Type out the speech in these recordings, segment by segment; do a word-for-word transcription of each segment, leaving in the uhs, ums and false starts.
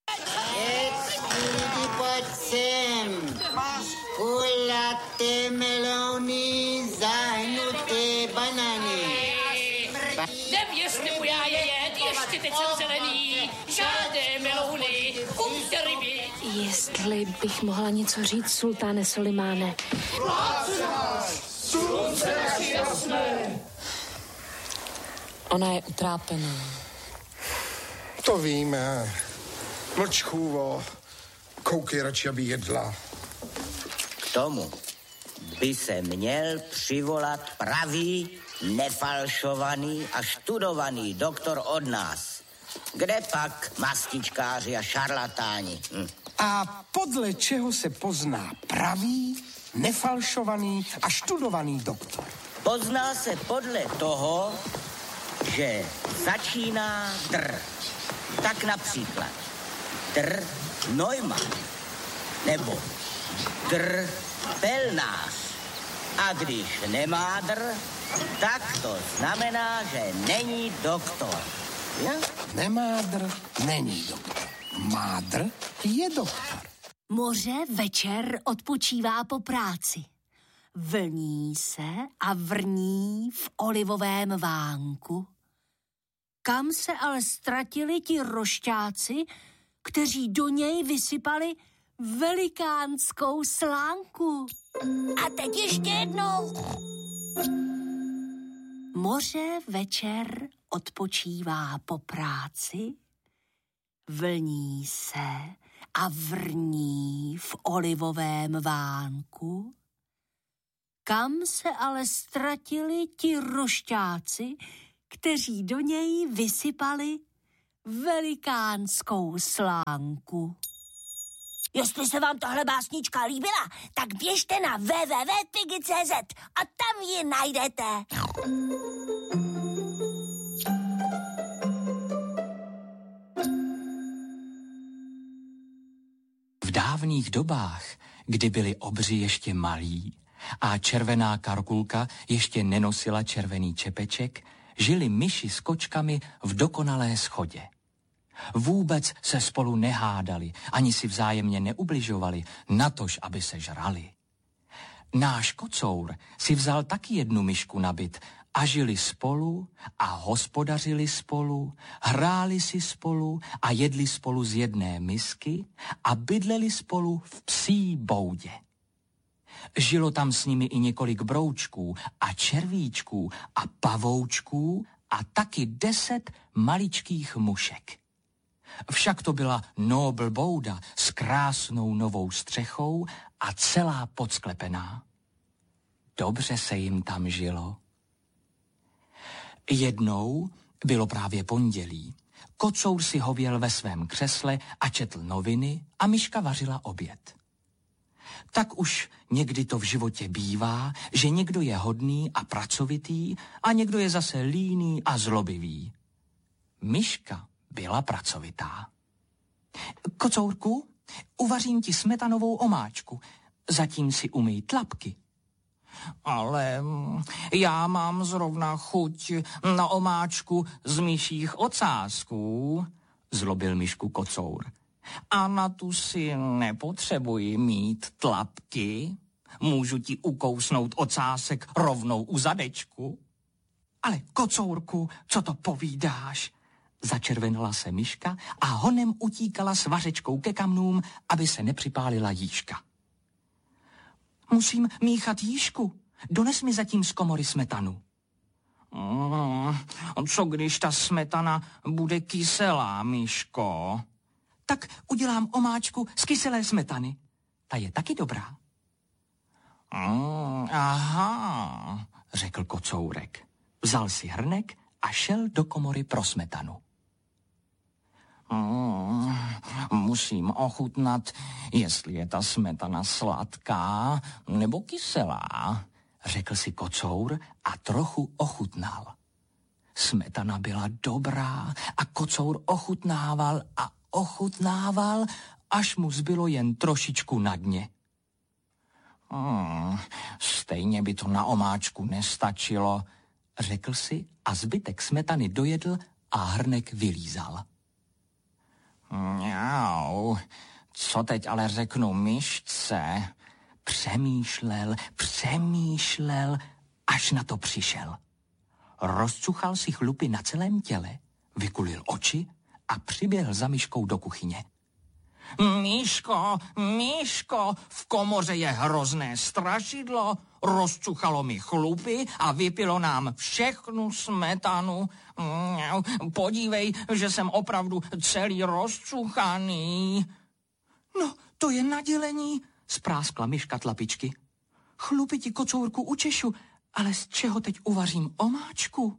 Lidi, pojď sem. Kulaté melouny, zahnuté banány. Nevěřte mu, já je jet, ještě teď jsem zelený. Žádné melouny, kupte ryby. Jestli bych mohla něco říct, sultáne Solimáne. Slunce naši jasné. Ona je utrápená. To víme. Mlč, chůvo. Koukej radši, aby jedla. K tomu by se měl přivolat pravý, nefalšovaný a študovaný doktor od nás. Kde pak mastičkáři a šarlatáni? Hm. A podle čeho se pozná pravý, nefalšovaný a študovaný doktor? Pozná se podle toho, že začíná dr. Tak například dr. Neumann nebo dr. Pelnář. A když nemá dr, tak to znamená, že není doktor. Ja? Nemá dr, není doktor. Má dr, je doktor. Moře večer odpočívá po práci. Vlní se a vrní v olivovém vánku. Kam se ale ztratili ti rošťáci, kteří do něj vysypali velikánskou slánku? A teď ještě jednou. Moře večer odpočívá po práci, vlní se a vrní v olivovém vánku. Kam se ale ztratili ti rošťáci, kteří do něj vysypali velikánskou slánku? Jestli se vám tahle básnička líbila, tak běžte na w w w tečka pigi tečka c z a tam ji najdete. V dávných dobách, kdy byli obři ještě malí a červená karkulka ještě nenosila červený čepeček, žili myši s kočkami v dokonalé shodě. Vůbec se spolu nehádali, ani si vzájemně neubližovali, natož, aby se žrali. Náš kocour si vzal taky jednu myšku na byt a žili spolu a hospodařili spolu, hráli si spolu a jedli spolu z jedné misky a bydleli spolu v psí boudě. Žilo tam s nimi i několik broučků a červíčků a pavoučků a taky deset maličkých mušek. Však to byla nobl bouda s krásnou novou střechou a celá podsklepená. Dobře se jim tam žilo. Jednou bylo právě pondělí. Kocour si hověl ve svém křesle a četl noviny a myška vařila oběd. Tak už někdy to v životě bývá, že někdo je hodný a pracovitý a někdo je zase líný a zlobivý. Myška byla pracovitá. Kocourku, uvařím ti smetanovou omáčku, zatím si umyj tlapky. Ale já mám zrovna chuť na omáčku z myších ocásků, zlobil myšku kocour. A na tu si nepotřebuji mít tlapky. Můžu ti ukousnout ocásek rovnou u zadečku. Ale kocourku, co to povídáš? Začervenala se myška a honem utíkala s vařečkou ke kamnům, aby se nepřipálila jížka. Musím míchat jížku. Dones mi zatím z komory smetanu. Mm, co když ta smetana bude kyselá, myško? Tak udělám omáčku z kyselé smetany. Ta je taky dobrá. Mm, aha, řekl kocourek. Vzal si hrnek a šel do komory pro smetanu. Mm, musím ochutnat, jestli je ta smetana sladká nebo kyselá, řekl si kocour a trochu ochutnal. Smetana byla dobrá a kocour ochutnával a ochutnával, až mu zbylo jen trošičku na dně. Hmm, stejně by to na omáčku nestačilo, řekl si a zbytek smetany dojedl a hrnek vylízal. Mňau, Co teď ale řeknu myšce? Přemýšlel, přemýšlel, až na to přišel. Rozcuchal si chlupy na celém těle, vykulil oči a přiběhl za myškou do kuchyně. Myško, Myško, v komoře je hrozné strašidlo, rozcuchalo mi chlupy a vypilo nám všechnu smetanu. Podívej, že jsem opravdu celý rozcuchaný. No, to je nadělení, spráskla myška tlapičky. Chlupy ti, kocourku, učešu, ale z čeho teď uvařím omáčku?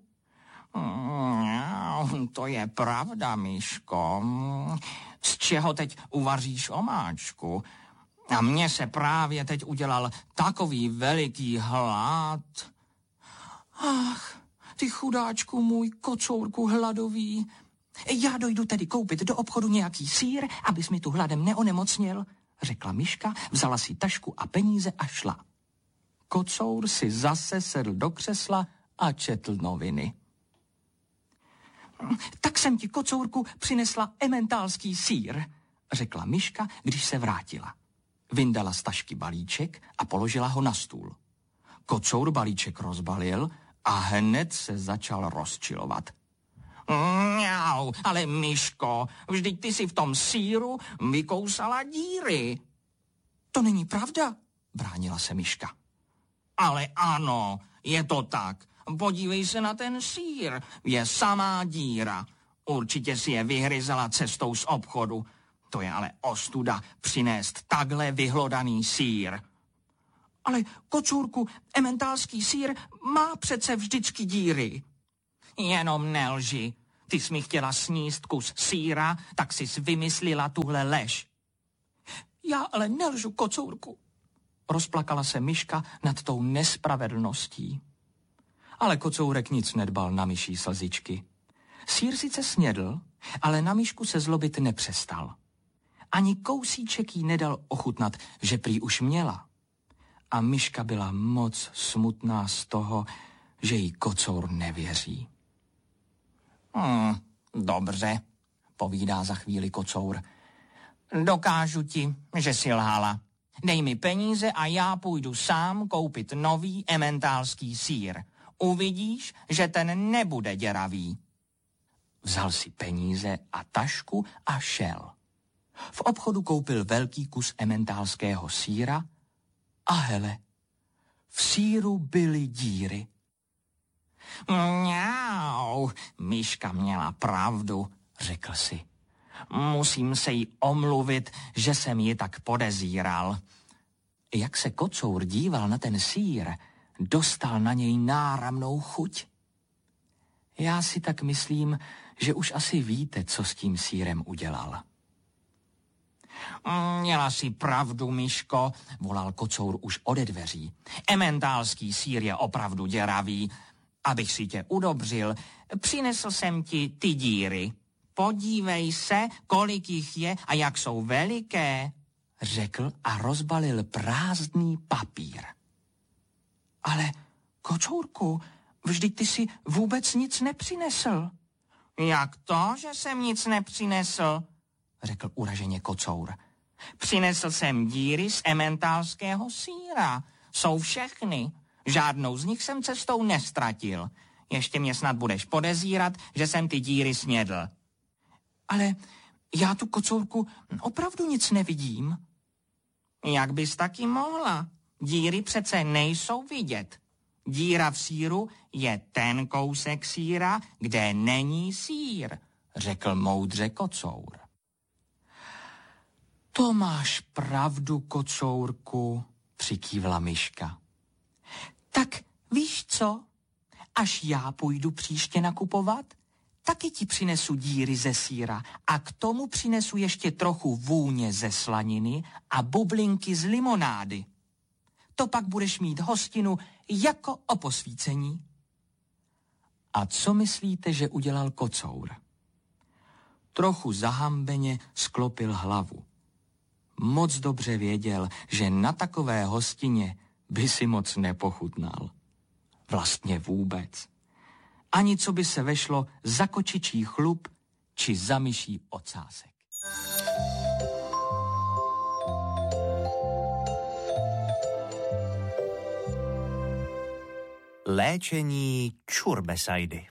Mm, to je pravda, myško. Z čeho teď uvaříš omáčku? A mně se právě teď udělal takový veliký hlad. Ach, ty chudáčku můj, kocourku hladový. Já dojdu tedy koupit do obchodu nějaký sýr, abys mi tu hladem neonemocněl, řekla myška, vzala si tašku a peníze a šla. Kocour si zase sedl do křesla a četl noviny. Tak jsem ti, kocourku, přinesla ementálský sýr, řekla myška, když se vrátila. Vyndala z tašky balíček a položila ho na stůl. Kocour balíček rozbalil a hned se začal rozčilovat. Mňau, ale myško, vždyť ty si v tom sýru vykousala díry. To není pravda, bránila se myška. Ale ano, je to tak. Podívej se na ten sýr, je samá díra. Určitě si je vyhryzala cestou z obchodu. To je ale ostuda přinést takhle vyhlodaný sýr. Ale, kocourku, ementálský sýr má přece vždycky díry. Jenom nelži. Ty jsi mi chtěla sníst kus sýra, tak jsi vymyslila tuhle lež. Já ale nelžu, kocourku. Rozplakala se myška nad tou nespravedlností. Ale kocourek nic nedbal na myší slzičky. Sýr sice snědl, ale na myšku se zlobit nepřestal. Ani kousíček jí nedal ochutnat, že prý už měla. A myška byla moc smutná z toho, že jí kocour nevěří. Hmm, dobře, povídá za chvíli kocour. Dokážu ti, že jsi lhala. Dej mi peníze a já půjdu sám koupit nový ementálský sýr. Uvidíš, že ten nebude děravý. Vzal si peníze a tašku a šel. V obchodu koupil velký kus ementálského sýra a hele, v sýru byly díry. Mňau, myška měla pravdu, řekl si. Musím se jí omluvit, že jsem ji tak podezíral. Jak se kocour díval na ten sýr, dostal na něj náramnou chuť. Já si tak myslím, že už asi víte, co s tím sýrem udělal. Měla si pravdu, myško, volal kocour už ode dveří. Ementálský sýr je opravdu děravý. Abych si tě udobřil, přinesl jsem ti ty díry. Podívej se, kolik jich je a jak jsou veliké, řekl a rozbalil prázdný papír. Ale, kocourku, vždyť ty si vůbec nic nepřinesl. Jak to, že jsem nic nepřinesl? Řekl uraženě kocour. Přinesl jsem díry z ementálského sýra. Jsou všechny. Žádnou z nich jsem cestou nestratil. Ještě mě snad budeš podezírat, že jsem ty díry snědl. Ale já tu, kocourku, opravdu nic nevidím. Jak bys taky mohla? Díry přece nejsou vidět. Díra v sýru je ten kousek sýra, kde není sýr, řekl moudře kocour. To máš pravdu, kocourku, přikývla myška. Tak víš co? Až já půjdu příště nakupovat, taky ti přinesu díry ze sýra a k tomu přinesu ještě trochu vůně ze slaniny a bublinky z limonády. To pak budeš mít hostinu jako o posvícení. A co myslíte, že udělal kocour? Trochu zahambeně sklopil hlavu. Moc dobře věděl, že na takové hostině by si moc nepochutnal. Vlastně vůbec. Ani co by se vešlo za kočičí chlup či za myší ocásek. léčení čurbesajdy.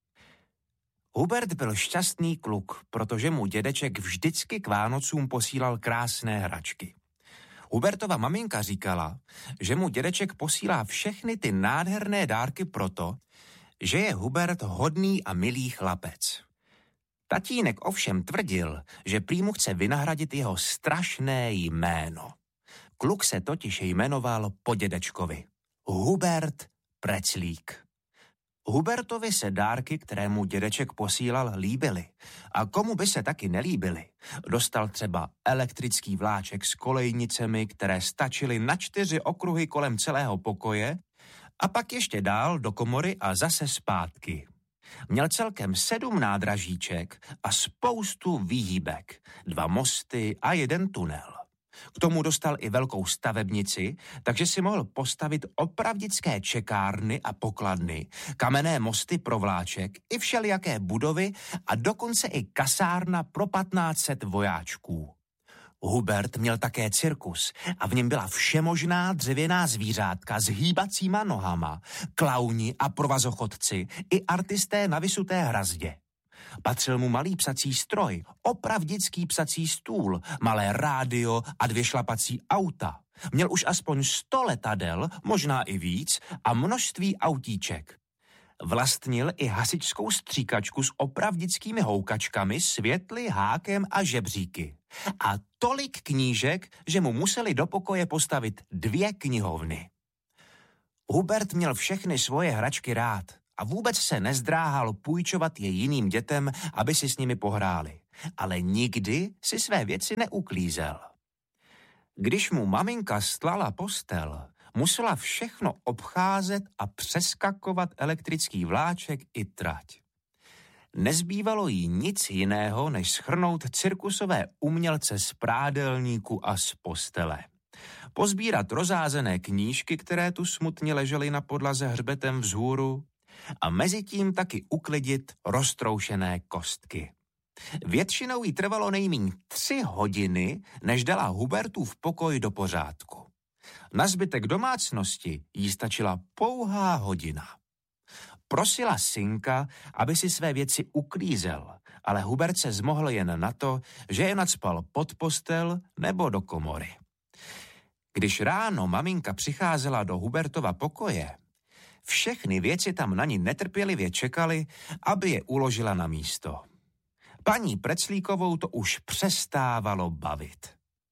Hubert byl šťastný kluk, protože mu dědeček vždycky k Vánocům posílal krásné hračky. Hubertova maminka říkala, že mu dědeček posílá všechny ty nádherné dárky proto, že je Hubert hodný a milý chlapec. Tatínek ovšem tvrdil, že prý mu chce vynahradit jeho strašné jméno. Kluk se totiž jmenoval po dědečkovi. Hubert Preclík. Hubertovi se dárky, které mu dědeček posílal, líbily. A komu by se taky nelíbily? Dostal třeba elektrický vláček s kolejnicemi, které stačily na čtyři okruhy kolem celého pokoje, a pak ještě dál do komory a zase zpátky. Měl celkem sedm nádražíček a spoustu výhybek, dva mosty a jeden tunel. K tomu dostal i velkou stavebnici, takže si mohl postavit opravdické čekárny a pokladny, kamenné mosty pro vláček, i všelijaké budovy a dokonce i kasárna pro patnáct set vojáčků. Hubert měl také cirkus a v něm byla všemožná dřevěná zvířátka s hýbacíma nohama, klauni a provazochodci i artisté na vysuté hrazdě. Patřil mu malý psací stroj, opravdický psací stůl, malé rádio a dvě šlapací auta. Měl už aspoň sto letadel, možná i víc, a množství autíček. Vlastnil i hasičskou stříkačku s opravdickými houkačkami, světly, hákem a žebříky. A tolik knížek, že mu museli do pokoje postavit dvě knihovny. Hubert měl všechny svoje hračky rád a vůbec se nezdráhal půjčovat je jiným dětem, aby si s nimi pohráli. Ale nikdy si své věci neuklízel. Když mu maminka stlala postel, musela všechno obcházet a přeskakovat elektrický vláček i trať. Nezbývalo jí nic jiného, než shrnout cirkusové umělce z prádelníku a z postele. Pozbírat rozházené knížky, které tu smutně ležely na podlaze hřbetem vzhůru, a mezitím taky uklidit roztroušené kostky. Většinou jí trvalo nejméně tři hodiny, než dala Hubertův pokoj do pořádku. Na zbytek domácnosti jí stačila pouhá hodina. Prosila synka, aby si své věci uklízel, ale Hubert se zmohl jen na to, že je nacpal pod postel nebo do komory. Když ráno maminka přicházela do Hubertova pokoje, všechny věci tam na ní netrpělivě čekaly, aby je uložila na místo. Paní Preclíkovou to už přestávalo bavit.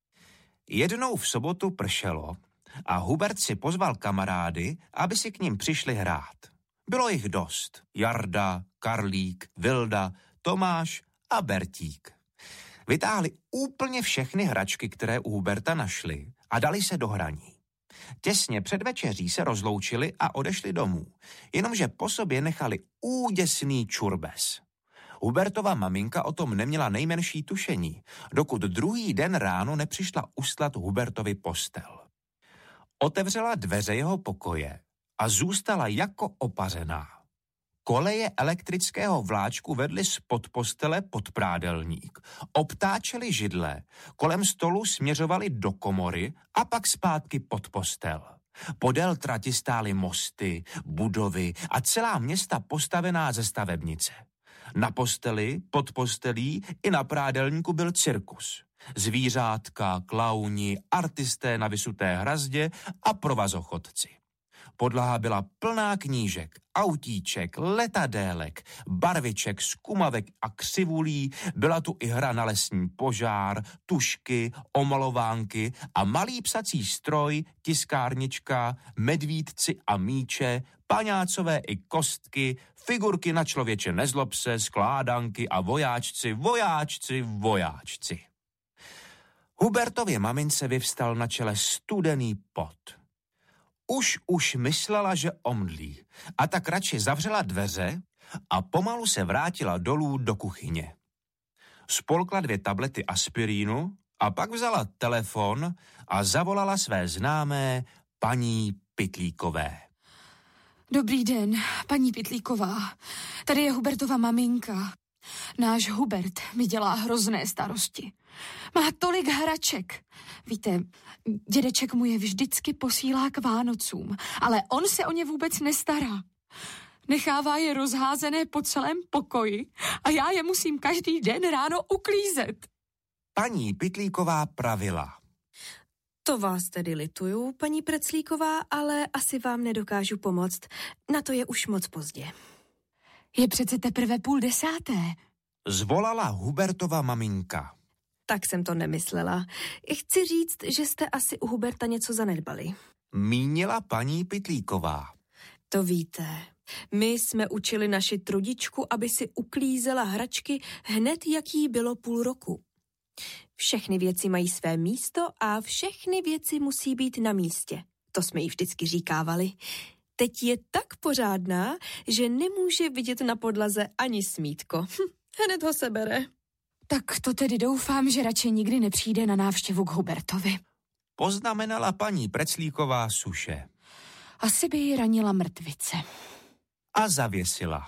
Jednou v sobotu pršelo a Hubert si pozval kamarády, aby si k ním přišli hrát. Bylo jich dost. Jarda, Karlík, Vilda, Tomáš a Bertík. Vytáhli úplně všechny hračky, které u Huberta našli, a dali se do hraní. Těsně před večeří se rozloučili a odešli domů, jenomže po sobě nechali úděsný čurbes. Hubertova maminka o tom neměla nejmenší tušení, dokud druhý den ráno nepřišla ustlat Hubertovi postel. Otevřela dveře jeho pokoje a zůstala jako opařená. Koleje elektrického vláčku vedly spod postele pod prádelník, obtáčely židle, kolem stolu směřovaly do komory a pak zpátky pod postel. Podél trati stály mosty, budovy a celá města postavená ze stavebnice. Na posteli, pod postelí i na prádelníku byl cirkus. Zvířátka, klauni, artisté na vysuté hrazdě a provazochodci. Podlaha byla plná knížek, autíček, letadélek, barviček, skumavek a křivulí, byla tu i hra na lesní požár, tušky, omalovánky a malý psací stroj, tiskárnička, medvídci a míče, paňácové i kostky, figurky na člověče nezlob se, skládanky a vojáčci, vojáčci, vojáčci. Hubertově mamince vyvstal na čele studený pot. Už už myslela, že omdlí, a tak radši zavřela dveře a pomalu se vrátila dolů do kuchyně. Spolkla dvě tablety aspirínu a pak vzala telefon a zavolala své známé paní Pytlíkové. Dobrý den, paní Pytlíková. Tady je Hubertova maminka. Náš Hubert mi dělá hrozné starosti. Má tolik hraček. Víte, dědeček mu je vždycky posílá k Vánocům, ale on se o ně vůbec nestará. Nechává je rozházené po celém pokoji a já je musím každý den ráno uklízet. Paní Pytlíková pravila. To vás tedy lituju, paní Preclíková, ale asi vám nedokážu pomoct. Na to je už moc pozdě. Je přece teprve půl desáté. Zvolala Hubertova maminka. Tak jsem to nemyslela. Chci říct, že jste asi u Huberta něco zanedbali. Mínila paní Pytlíková. To víte. My jsme učili naši trudičku, aby si uklízela hračky hned, jak jí bylo půl roku. Všechny věci mají své místo a všechny věci musí být na místě. To jsme jí vždycky říkávali. Teď je tak pořádná, že nemůže vidět na podlaze ani smítko. Hm, hned ho sebere. Tak to tedy doufám, že radši nikdy nepřijde na návštěvu k Hubertovi. Poznamenala paní Preclíková suše. Asi by ji ranila mrtvice. A zavěsila.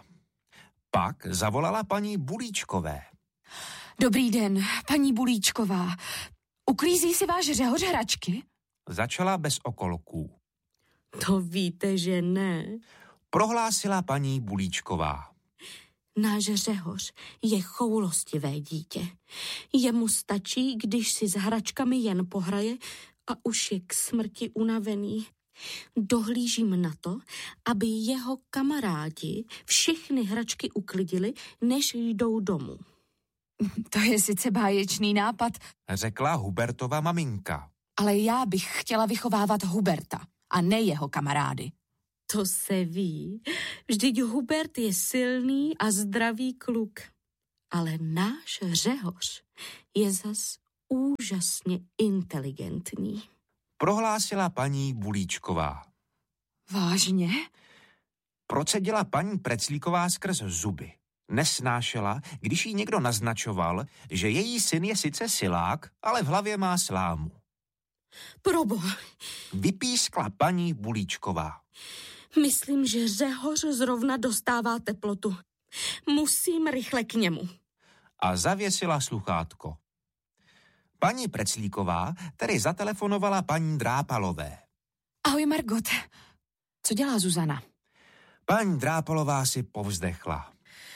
Pak zavolala paní Bulíčkové. Dobrý den, paní Bulíčková. Uklízí si váš Řehoř hračky? Začala bez okolků. To víte, že ne. Prohlásila paní Bulíčková. Náš Řehoř je choulostivé dítě. Jemu stačí, když si s hračkami jen pohraje a už je k smrti unavený. Dohlížím na to, aby jeho kamarádi všechny hračky uklidili, než jdou domů. To je sice báječný nápad, řekla Hubertova maminka. Ale já bych chtěla vychovávat Huberta a ne jeho kamarády. To se ví. Vždyť Hubert je silný a zdravý kluk. Ale náš Řehoř je zas úžasně inteligentní. Prohlásila paní Bulíčková. Vážně? Procedila paní Preclíková skrz zuby. Nesnášela, když jí někdo naznačoval, že její syn je sice silák, ale v hlavě má slámu. Proboha. Vypískla paní Bulíčková. Myslím, že Řehoř zrovna dostává teplotu. Musím rychle k němu. A zavěsila sluchátko. Paní Preclíková tedy zatelefonovala paní Drápalové. Ahoj, Margot. Co dělá Zuzana? Paní Drápalová si povzdechla.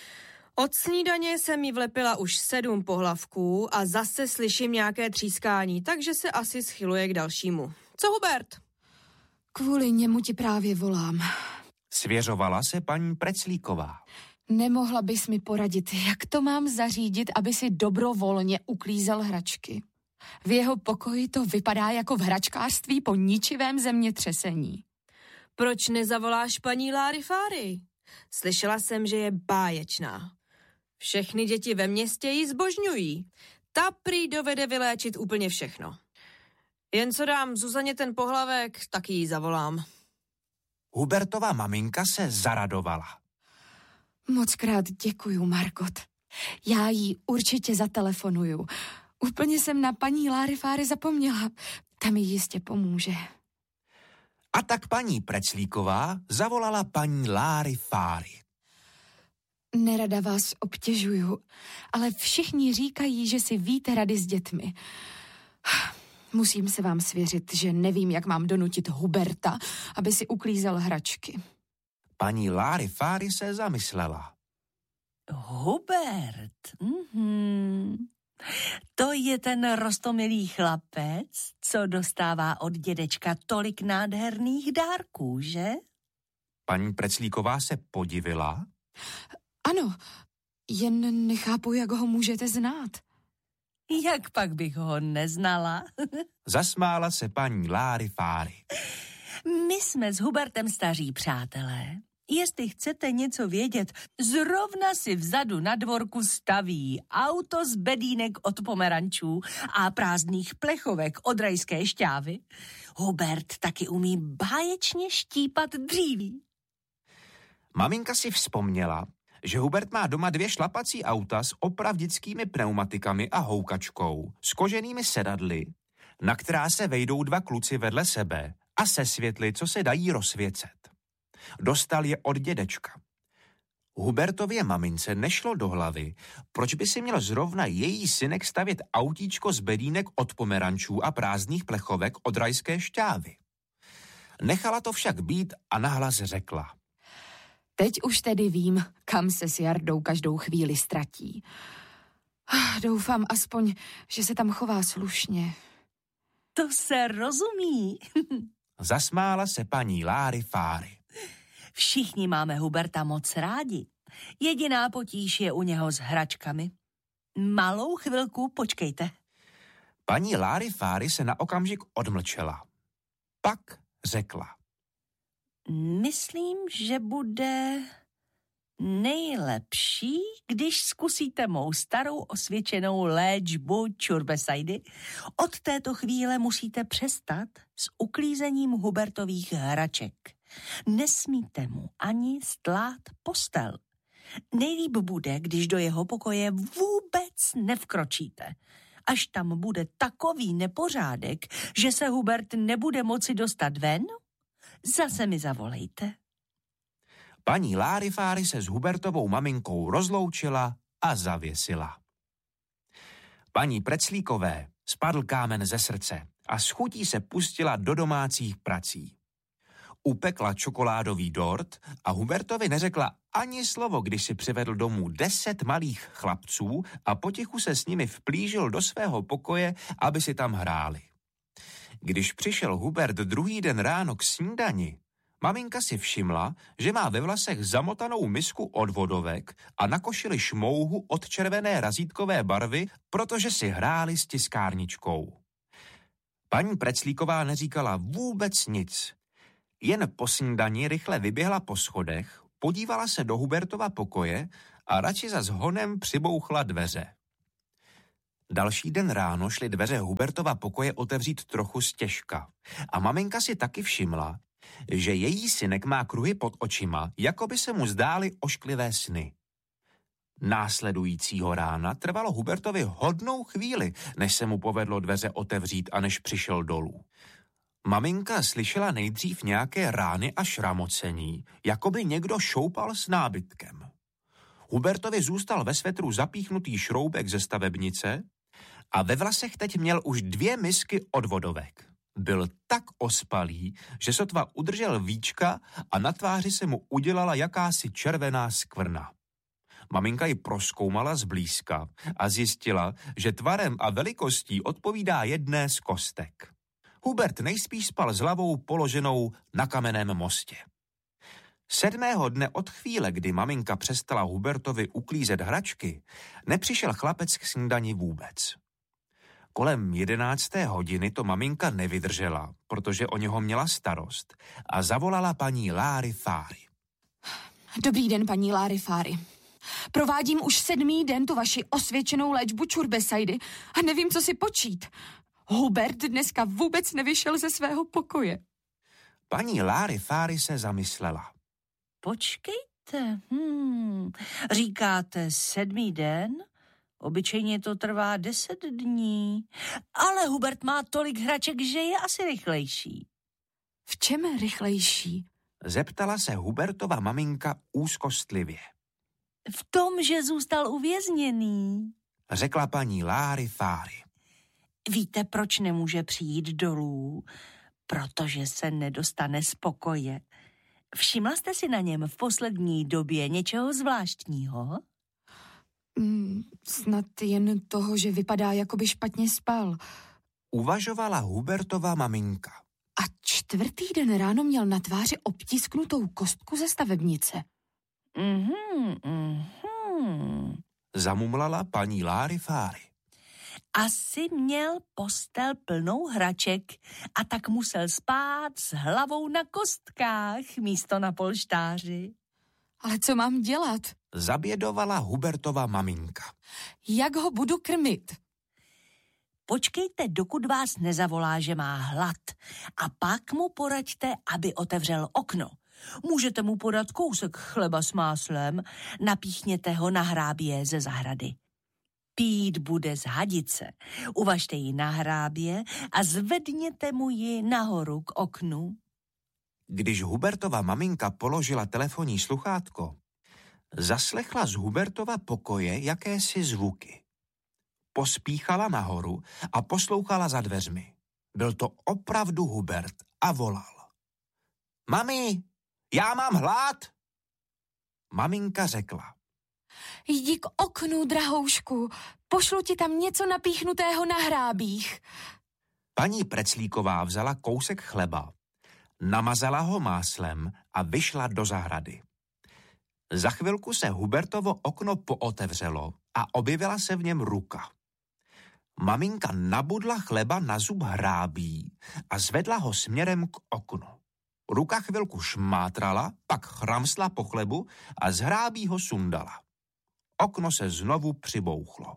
Od snídaně jsem jí vlepila už sedm pohlavků a zase slyším nějaké třískání, takže se asi schyluje k dalšímu. Co, Hubert? Kvůli němu ti právě volám. Svěřovala se paní Preclíková. Nemohla bys mi poradit, jak to mám zařídit, aby si dobrovolně uklízel hračky? V jeho pokoji to vypadá jako v hračkářství po ničivém zemětřesení. Proč nezavoláš paní Larifári? Slyšela jsem, že je báječná. Všechny děti ve městě ji zbožňují. Ta prý dovede vyléčit úplně všechno. Jen co dám Zuzaně ten pohlavek, tak ji zavolám. Hubertova maminka se zaradovala. Mockrát děkuju, Margot. Já jí určitě zatelefonuju. Úplně jsem na paní Larifári zapomněla. Ta mi jistě pomůže. A tak paní Preclíková zavolala paní Larifári. Nerada vás obtěžuju, ale všichni říkají, že si víte rady s dětmi. Musím se vám svěřit, že nevím, jak mám donutit Huberta, aby si uklízel hračky. Paní Larifári se zamyslela. Hubert, mhm. To je ten roztomilý chlapec, co dostává od dědečka tolik nádherných dárků, že? Paní Preclíková se podivila. Ano, jen nechápu, jak ho můžete znát. Jak pak bych ho neznala? Zasmála se paní Larifári. My jsme s Hubertem staří přátelé. Jestli chcete něco vědět, zrovna si vzadu na dvorku staví auto z bedínek od pomerančů a prázdných plechovek od rajské šťávy. Hubert taky umí báječně štípat dříví. Maminka si vzpomněla, že Hubert má doma dvě šlapací auta s opravdickými pneumatikami a houkačkou, s koženými sedadly, na která se vejdou dva kluci vedle sebe a se světly, co se dají rozsvěcet. Dostal je od dědečka. Hubertově mamince nešlo do hlavy, proč by si měl zrovna její synek stavět autíčko z bedínek od pomerančů a prázdných plechovek od rajské šťávy. Nechala to však být a nahlas řekla. Teď už tedy vím, kam se s Jardou každou chvíli ztratí. Doufám aspoň, že se tam chová slušně. To se rozumí. Zasmála se paní Lárifáry. Všichni máme Huberta moc rádi. Jediná potíž je u něho s hračkami. Malou chvilku počkejte. Paní Lárifáry se na okamžik odmlčela. Pak řekla. Myslím, že bude nejlepší, když zkusíte mou starou osvědčenou léčbu Čurbesajdy. Od této chvíle musíte přestat s uklízením Hubertových hraček. Nesmíte mu ani stlát postel. Nejlíp bude, když do jeho pokoje vůbec nevkročíte. Až tam bude takový nepořádek, že se Hubert nebude moci dostat ven, zase mi zavolejte. Paní Lárifáry se s Hubertovou maminkou rozloučila a zavěsila. Paní Preclíkové spadl kámen ze srdce a s chutí se pustila do domácích prací. Upekla čokoládový dort a Hubertovi neřekla ani slovo, když si přivedl domů deset malých chlapců a potichu se s nimi vplížil do svého pokoje, aby si tam hráli. Když přišel Hubert druhý den ráno k snídani, maminka si všimla, že má ve vlasech zamotanou misku od vodovek a na košili šmouhu od červené razítkové barvy, protože si hráli s tiskárničkou. Paní Preclíková neříkala vůbec nic. Jen po snídani rychle vyběhla po schodech, podívala se do Hubertova pokoje a radši za honem přibouchla dveře. Další den ráno šly dveře Hubertova pokoje otevřít trochu stěžka a maminka si taky všimla, že její synek má kruhy pod očima, jako by se mu zdály ošklivé sny. Následujícího rána trvalo Hubertovi hodnou chvíli, než se mu povedlo dveře otevřít a než přišel dolů. Maminka slyšela nejdřív nějaké rány a šramocení, jako by někdo šoupal s nábytkem. Hubertovi zůstal ve svetru zapíchnutý šroubek ze stavebnice a ve vlasech teď měl už dvě misky od vodovek. Byl tak ospalý, že sotva udržel víčka a na tváři se mu udělala jakási červená skvrna. Maminka ji prozkoumala zblízka a zjistila, že tvarem a velikostí odpovídá jedné z kostek. Hubert nejspíš spal s hlavou položenou na kamenném mostě. Sedmého dne od chvíle, kdy maminka přestala Hubertovi uklízet hračky, nepřišel chlapec k snídani vůbec. Kolem jedenácté hodiny to maminka nevydržela, protože o něho měla starost a zavolala paní Lárifáry. Dobrý den, paní Lárifáry. Provádím už sedmý den tu vaši osvědčenou léčbu Čurbesajdy a nevím, co si počít. Hubert dneska vůbec nevyšel ze svého pokoje. Paní Lárifáry se zamyslela. Počkejte, hmm, říkáte sedmý den? Obyčejně to trvá deset dní. Ale Hubert má tolik hraček, že je asi rychlejší. V čem rychlejší? Zeptala se Hubertova maminka úzkostlivě. V tom, že zůstal uvězněný, řekla paní Lárifáry. Víte, proč nemůže přijít dolů? Protože se nedostane z pokoje. Všimla jste si na něm v poslední době něčeho zvláštního? Mm, snad jen toho, že vypadá, jako by špatně spal. Uvažovala Hubertova maminka. A čtvrtý den ráno měl na tváři obtisknutou kostku ze stavebnice. Mhm, mhm. Zamumlala paní Lárifáry. Asi měl postel plnou hraček a tak musel spát s hlavou na kostkách místo na polštáři. Ale co mám dělat? Zabědovala Hubertova maminka. Jak ho budu krmit? Počkejte, dokud vás nezavolá, že má hlad. A pak mu poraďte, aby otevřel okno. Můžete mu podat kousek chleba s máslem, napíchněte ho na hrábě ze zahrady. Pít bude z hadice. Uvažte ji na hrábě a zvedněte mu ji nahoru k oknu. Když Hubertova maminka položila telefonní sluchátko, zaslechla z Hubertova pokoje jakési zvuky. Pospíchala nahoru a poslouchala za dveřmi. Byl to opravdu Hubert a volal. Mami, já mám hlad! Maminka řekla: Jdi k oknu, drahoušku, pošlu ti tam něco napíchnutého na hrábích. Paní Preclíková vzala kousek chleba, namazala ho máslem a vyšla do zahrady. Za chvilku se Hubertovo okno pootevřelo a objevila se v něm ruka. Maminka nabudla chleba na zub hrábí a zvedla ho směrem k oknu. Ruka chvilku šmátrala, pak chramsla po chlebu a z hrábí ho sundala. Okno se znovu přibouchlo.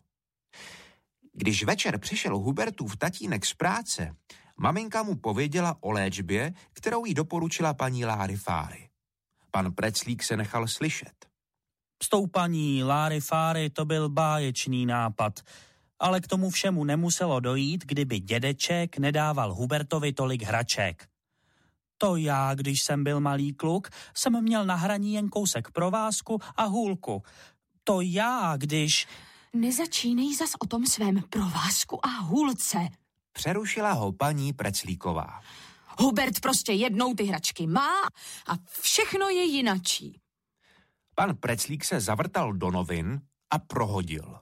Když večer přišel Hubertův tatínek z práce, maminka mu pověděla o léčbě, kterou jí doporučila paní Lárifáry. Pan Preclík se nechal slyšet. S tou paní Lárifáry to byl báječný nápad, ale k tomu všemu nemuselo dojít, kdyby dědeček nedával Hubertovi tolik hraček. To já, když jsem byl malý kluk, jsem měl na hraní jen kousek provázku a hůlku. To já, když... Nezačínej zas o tom svém provázku a hůlce. Přerušila ho paní Preclíková. Hubert prostě jednou ty hračky má a všechno je jinačí. Pan Preclík se zavrtal do novin a prohodil.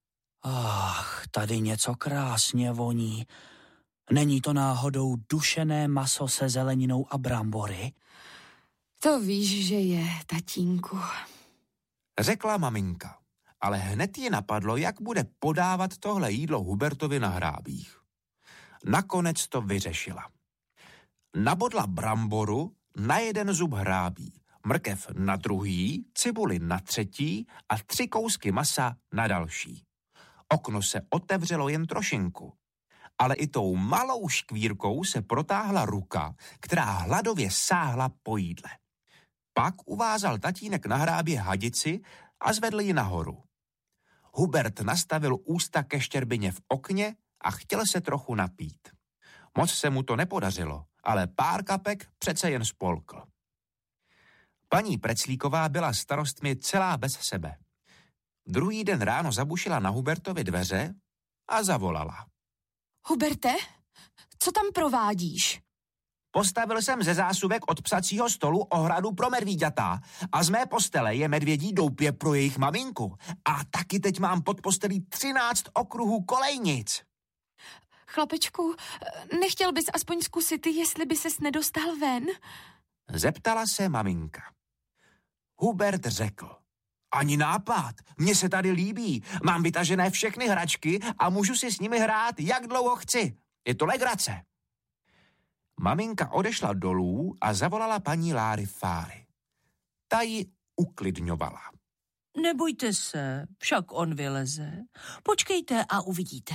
Ach, tady něco krásně voní. Není to náhodou dušené maso se zeleninou a brambory? To víš, že je, tatínku. Řekla maminka, ale hned ji napadlo, jak bude podávat tohle jídlo Hubertovi na hrábích. Nakonec to vyřešila. Nabodla bramboru na jeden zub hrábí, mrkev na druhý, cibuli na třetí a tři kousky masa na další. Okno se otevřelo jen trošinku, ale i tou malou škvírkou se protáhla ruka, která hladově sáhla po jídle. Pak uvázal tatínek na hrábě hadici a zvedl ji nahoru. Hubert nastavil ústa ke štěrbině v okně a chtěl se trochu napít. Moc se mu to nepodařilo, ale pár kapek přece jen spolkl. Paní Preclíková byla starostmi celá bez sebe. Druhý den ráno zabušila na Hubertovi dveře a zavolala. Huberte, co tam provádíš? Postavil jsem ze zásuvek od psacího stolu ohradu pro medvíďata a z mé postele je medvědí doupě pro jejich maminku. A taky teď mám pod postelí třináct okruhů kolejnic. Chlapečku, nechtěl bys aspoň zkusit, jestli by ses nedostal ven? Zeptala se maminka. Hubert řekl. Ani nápad, mně se tady líbí, mám vytažené všechny hračky a můžu si s nimi hrát, jak dlouho chci. Je to legrace. Maminka odešla dolů a zavolala paní Lárifáry. Ta ji uklidňovala. Nebojte se, však on vyleze. Počkejte a uvidíte.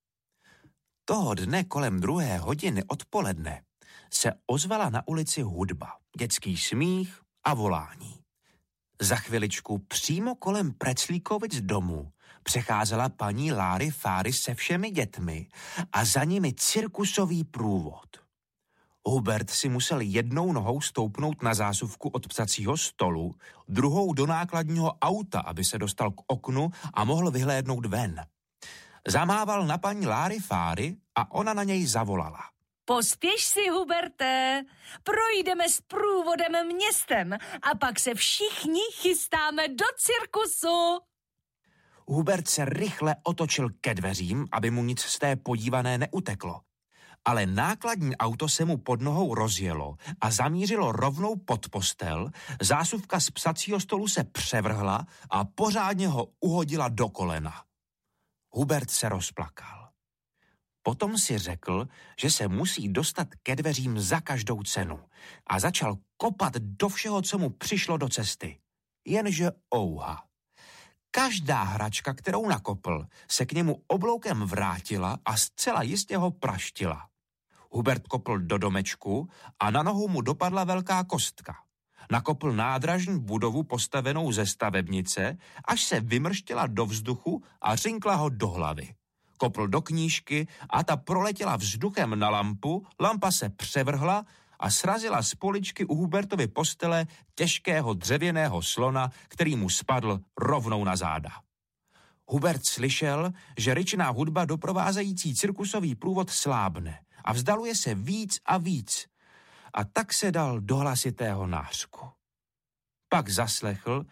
Toho dne kolem druhé hodiny odpoledne se ozvala na ulici hudba, dětský smích a volání. Za chviličku přímo kolem Preclíkovic domu přecházela paní Lárifáry se všemi dětmi a za nimi cirkusový průvod. Hubert si musel jednou nohou stoupnout na zásuvku od psacího stolu, druhou do nákladního auta, aby se dostal k oknu a mohl vyhlédnout ven. Zamával na paní Lárifáry a ona na něj zavolala. Pospěš si, Huberte, projdeme s průvodem městem a pak se všichni chystáme do cirkusu. Hubert se rychle otočil ke dveřím, aby mu nic z té podívané neuteklo. Ale nákladní auto se mu pod nohou rozjelo a zamířilo rovnou pod postel, zásuvka z psacího stolu se převrhla a pořádně ho uhodila do kolena. Hubert se rozplakal. Potom si řekl, že se musí dostat ke dveřím za každou cenu a začal kopat do všeho, co mu přišlo do cesty. Jenže ouha. Každá hračka, kterou nakopl, se k němu obloukem vrátila a zcela jistě ho praštila. Hubert kopl do domečku a na nohu mu dopadla velká kostka. Nakopl nádražní budovu postavenou ze stavebnice, až se vymrštila do vzduchu a řinkla ho do hlavy. Kopl do knížky a ta proletěla vzduchem na lampu, lampa se převrhla a srazila z poličky u Hubertovy postele těžkého dřevěného slona, který mu spadl rovnou na záda. Hubert slyšel, že ryčná hudba doprovázející cirkusový průvod slábne a vzdaluje se víc a víc. A tak se dal do hlasitého nářku. Pak zaslechl,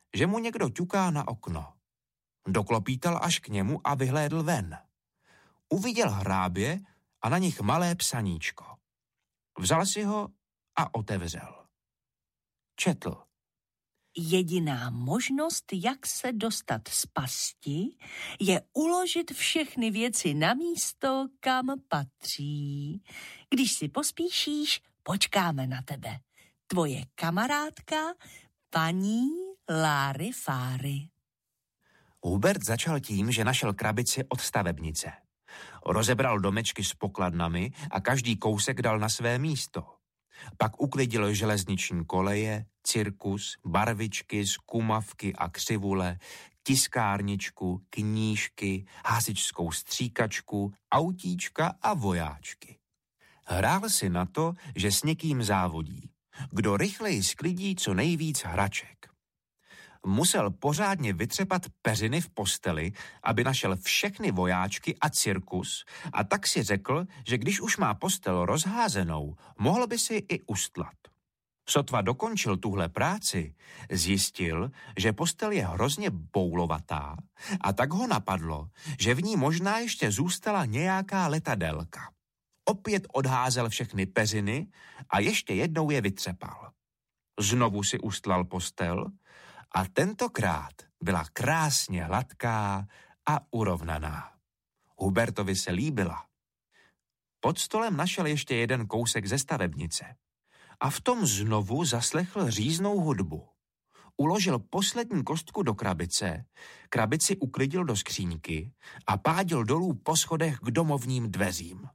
že mu někdo ťuká na okno. Doklopítal až k němu a vyhlédl ven. Uviděl hrábě a na nich malé psaníčko. Vzal si ho a otevřel. Četl. Jediná možnost, jak se dostat z pasti, je uložit všechny věci na místo, kam patří. Když si pospíšíš, počkáme na tebe. Tvoje kamarádka, paní Láry Fáry. Hubert začal tím, že našel krabici od stavebnice. Rozebral domečky s pokladnami a každý kousek dal na své místo. Pak uklidil železniční koleje, cirkus, barvičky, skumavky a křivule, tiskárničku, knížky, hasičskou stříkačku, autíčka a vojáčky. Hrál si na to, že s někým závodí. Kdo rychleji sklidí co nejvíc hraček. Musel pořádně vytřepat peřiny v posteli, aby našel všechny vojáčky a cirkus, a tak si řekl, že když už má postel rozházenou, mohl by si i ustlat. Sotva dokončil tuhle práci, zjistil, že postel je hrozně boulovatá, a tak ho napadlo, že v ní možná ještě zůstala nějaká letadelka. Opět odházel všechny peřiny a ještě jednou je vytřepal. Znovu si ustlal postel a tentokrát byla krásně hladká a urovnaná. Hubertovi se líbila. Pod stolem našel ještě jeden kousek ze stavebnice a v tom znovu zaslechl říznou hudbu. Uložil poslední kostku do krabice, krabici uklidil do skříňky a pádil dolů po schodech k domovním dveřím.